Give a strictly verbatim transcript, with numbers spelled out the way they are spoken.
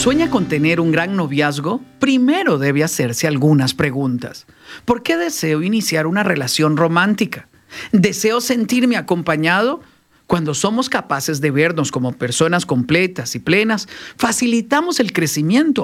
sueña con tener un gran noviazgo, primero debe hacerse algunas preguntas. ¿Por qué deseo iniciar una relación romántica? ¿Deseo sentirme acompañado? Cuando somos capaces de vernos como personas completas y plenas, facilitamos el crecimiento